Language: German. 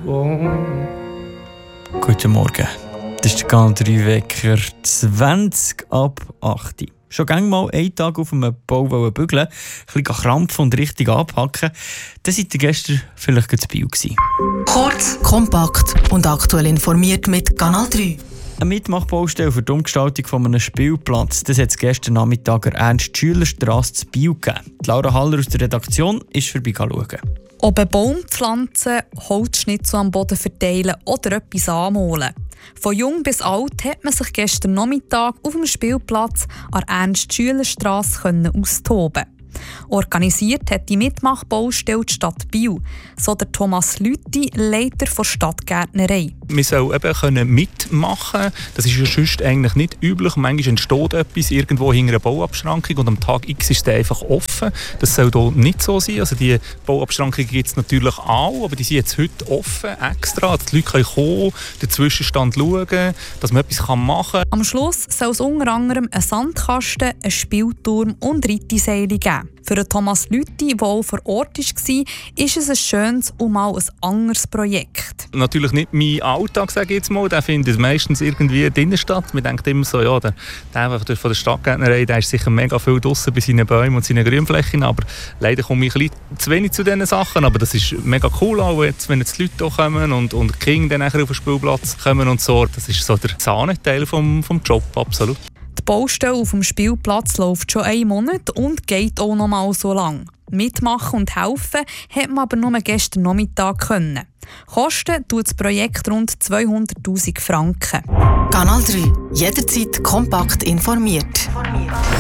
Guten Morgen. Das ist der Kanal 3 Wecker 20 ab 8 Uhr. Schon gerne mal einen Tag auf einem Bau bügeln, ein bisschen krampfen und richtig anpacken. Dann seid ihr gestern vielleicht zu Biel gewesen. Kurz, kompakt und aktuell informiert mit Kanal 3. Eine Mitmachbaustelle für die Umgestaltung von einem Spielplatz. Das hat es gestern Nachmittag an der Ernst-Schüler-Strasse zu Biel gegeben. Laura Haller aus der Redaktion ist vorbeischauen. Ob ein Baum pflanzen, Holzschnitzel am Boden verteilen oder etwas anmalen. Von jung bis alt hat man sich gestern Nachmittag auf dem Spielplatz an der Ernst-Schüler-Strasse austoben. Organisiert hat die Mitmachbaustelle die Stadt Biel, so der Thomas Lüthi, Leiter der Stadtgärtnerei. Wir sollen eben mitmachen. Das ist ja sonst eigentlich nicht üblich. Manchmal entsteht etwas irgendwo hinter einer Bauabschrankung und am Tag X ist der einfach offen. Das soll hier nicht so sein. Also die Bauabschrankungen gibt es natürlich auch, aber die sind jetzt heute offen, extra. Die Leute können kommen, den Zwischenstand schauen, dass man etwas machen kann. Am Schluss soll es unter anderem einen Sandkasten, einen Spielturm und Reitseile geben. Für Thomas Lüthi, der auch vor Ort war, ist es ein schönes und mal ein anderes Projekt. Natürlich nicht mein Alltag, sage ich jetzt mal. Der findet meistens irgendwie in der Innenstadt. Man denkt immer so, ja, der von der Stadtgärtnerei, der ist sicher mega viel draussen bei seinen Bäumen und seinen Grünflächen. Aber leider komme ich ein bisschen zu wenig zu diesen Sachen. Aber das ist mega cool, auch jetzt, wenn jetzt die Leute hier kommen und die Kinder dann nachher auf den Spielplatz kommen und so. Das ist so der Sahneteil vom Job, absolut. Die Baustelle auf dem Spielplatz läuft schon einen Monat und geht auch noch mal so lang. Mitmachen und helfen hat man aber nur gestern Nachmittag können. Kosten tut das Projekt rund 200'000 Franken. Kanal 3. Jederzeit kompakt informiert.